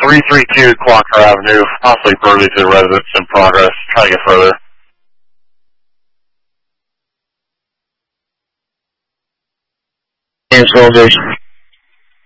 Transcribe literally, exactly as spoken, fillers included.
three three two Clocker Avenue, possibly Burley to the residents in progress. Try to get further. Yes, Gold Station.